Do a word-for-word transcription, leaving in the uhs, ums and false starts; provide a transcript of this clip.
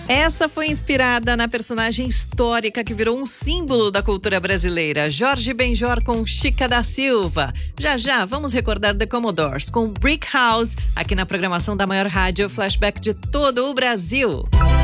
Essa foi inspirada na personagem histórica que virou um símbolo da cultura brasileira, Jorge Benjor com Chica da Silva. Já já vamos recordar The Commodores com Brick House, aqui na programação da maior rádio Flashback de todo o Brasil.